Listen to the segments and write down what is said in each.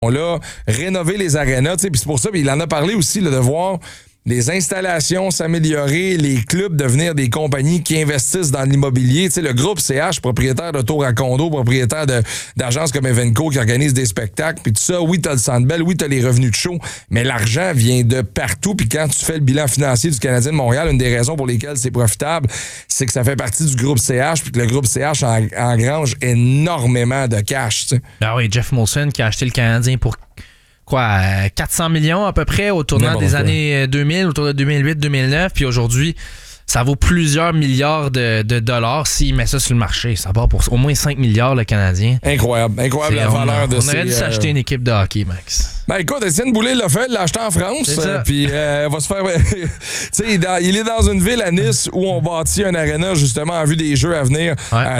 là, rénover les arénas, tu sais, puis c'est pour ça, il en a parlé aussi là, de voir les installations s'améliorer, les clubs devenir des compagnies qui investissent dans l'immobilier. Tu sais, le groupe CH, propriétaire de tours à condo, propriétaire d'agences comme Evenco qui organisent des spectacles, puis tout ça, oui, t'as le Centre Bell, oui, t'as les revenus de show, mais l'argent vient de partout, puis quand tu fais le bilan financier du Canadien de Montréal, une des raisons pour lesquelles c'est profitable, c'est que ça fait partie du groupe CH, puis que le groupe CH engrange énormément de cash, tu sais. Ben oui, Jeff Molson qui a acheté le Canadien pour... 400 millions à peu près au tournant des années 2000, autour de 2008-2009. Puis aujourd'hui, ça vaut plusieurs milliards de dollars s'il met ça sur le marché. Ça part pour au moins 5 milliards le Canadien. Incroyable la valeur de ces... On aurait dû s'acheter une équipe de hockey, Max. Ben écoute, Étienne Boulay l'a fait, l'a acheté en France. Puis va se faire... tu sais, il est dans une ville à Nice où on bâtit un aréna justement en vue des Jeux à venir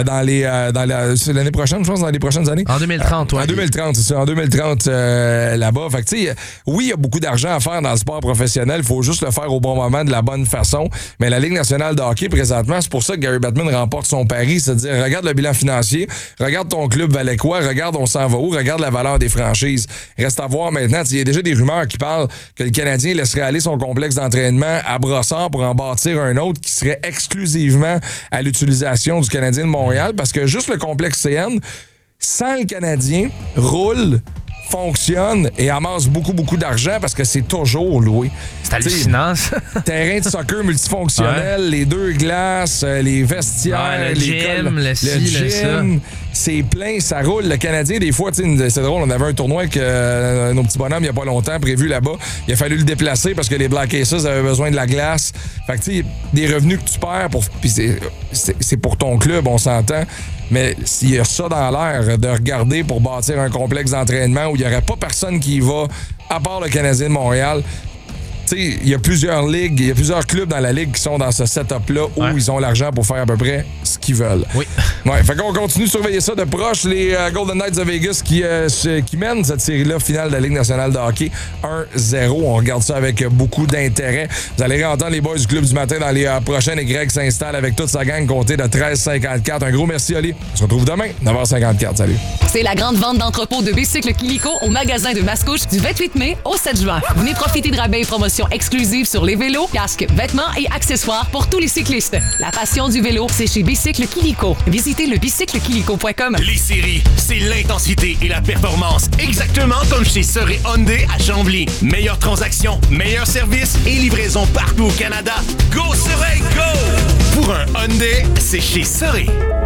c'est l'année prochaine, je pense, dans les prochaines années. En 2030, En 2030, c'est ça. En 2030, là-bas. Fait que tu sais, oui, il y a beaucoup d'argent à faire dans le sport professionnel. Il faut juste le faire au bon moment, de la bonne façon. Mais la Ligue nationale de hockey, présentement, c'est pour ça que Gary Bettman remporte son pari. C'est-à-dire, regarde le bilan financier, regarde ton club valait quoi, regarde on s'en va où, regarde la valeur des franchises. Reste à voir maintenant. Il y a déjà des rumeurs qui parlent que le Canadien laisserait aller son complexe d'entraînement à Brossard pour en bâtir un autre qui serait exclusivement à l'utilisation du Canadien de Montréal, parce que juste le complexe CN, sans le Canadien, roule, fonctionne et amasse beaucoup d'argent parce que c'est toujours loué. C'est hallucinant, ça. Terrain de soccer multifonctionnel, les deux glaces, les vestiaires, le gym, le gym. C'est plein, ça roule. Le Canadien, des fois, c'est drôle, on avait un tournoi avec nos petits bonhommes il n'y a pas longtemps, prévu là-bas. Il a fallu le déplacer parce que les Black Aces avaient besoin de la glace. Fait que, tu sais, des revenus que tu perds, puis c'est pour ton club, on s'entend. Mais s'il y a ça dans l'air de regarder pour bâtir un complexe d'entraînement où il n'y aurait pas personne qui y va, à part le Canadien de Montréal, tu sais, il y a plusieurs ligues, il y a plusieurs clubs dans la ligue qui sont dans ce setup-là où ils ont l'argent pour faire à peu près ce qu'ils veulent. Oui. Ouais, fait qu'on continue de surveiller ça de proche. Les Golden Knights de Vegas qui mènent cette série-là finale de la Ligue nationale de hockey 1-0. On regarde ça avec beaucoup d'intérêt. Vous allez entendre les boys du club du matin dans les prochaines et Greg s'installe avec toute sa gang comptée de 13h54. Un gros merci, Oli. On se retrouve demain, 9h54. Salut. C'est la grande vente d'entrepôt de bicycles Kilico au magasin de Mascouche du 28 mai au 7 juin. Venez profiter de rabais et promotions exclusives sur les vélos, casques, vêtements et accessoires pour tous les cyclistes. La passion du vélo, c'est chez Bicycle Kilico. Visitez le bicyclekilico.com. Les séries, c'est l'intensité et la performance, exactement comme chez Seuret Hyundai à Chambly. Meilleure transaction, meilleur service et livraison partout au Canada. Go Seuret, go! Pour un Hyundai, c'est chez Seuret.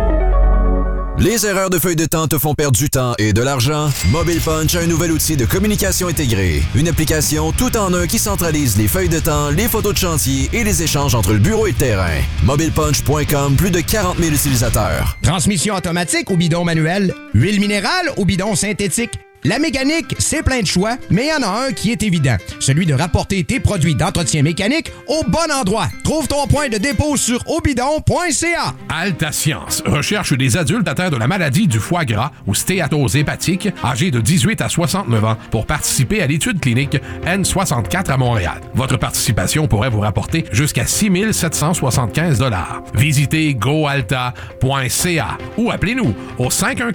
Les erreurs de feuille de temps te font perdre du temps et de l'argent? Mobile Punch a un nouvel outil de communication intégrée. Une application tout en un qui centralise les feuilles de temps, les photos de chantier et les échanges entre le bureau et le terrain. MobilePunch.com, plus de 40 000 utilisateurs. Transmission automatique ou bidon manuel? Huile minérale ou bidon synthétique? La mécanique, c'est plein de choix, mais il y en a un qui est évident. Celui de rapporter tes produits d'entretien mécanique au bon endroit. Trouve ton point de dépôt sur obidon.ca. Altascience recherche des adultes atteints de la maladie du foie gras ou stéatose hépatique, âgés de 18 à 69 ans, pour participer à l'étude clinique N64 à Montréal. Votre participation pourrait vous rapporter jusqu'à 6 775 $. Visitez goalta.ca ou appelez-nous au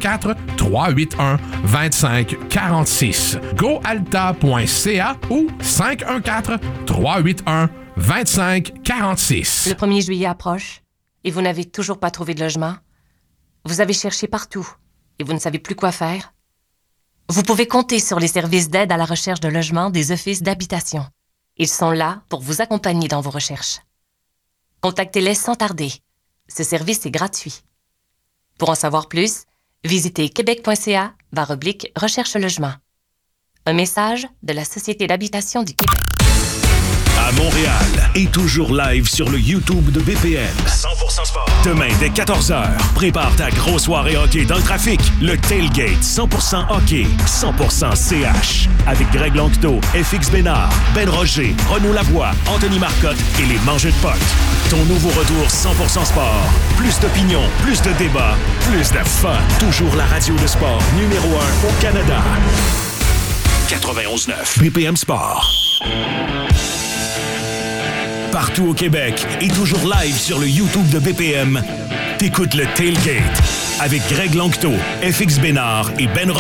514-381-2546. goalta.ca ou 514-381-2546. Le 1er juillet approche et vous n'avez toujours pas trouvé de logement? Vous avez cherché partout et vous ne savez plus quoi faire? Vous pouvez compter sur les services d'aide à la recherche de logement des offices d'habitation. Ils sont là pour vous accompagner dans vos recherches. Contactez-les sans tarder. Ce service est gratuit. Pour en savoir plus, visitez québec.ca/recherche logement. Un message de la Société d'habitation du Québec. À Montréal et toujours live sur le YouTube de BPM. 100% sport. Demain dès 14h, prépare ta grosse soirée hockey dans le trafic. Le Tailgate 100% hockey, 100% CH. Avec Greg Lanctot, FX Bénard, Ben Roger, Renaud Lavoie, Anthony Marcotte et les Mangeux de Poc. Ton nouveau retour 100% sport. Plus d'opinion, plus de débats, plus de fun. Toujours la radio de sport numéro 1 au Canada. 91.9 BPM Sport. Partout au Québec et toujours live sur le YouTube de BPM, t'écoutes le Tailgate avec Greg Lanctot, FX Bénard et Ben Roger.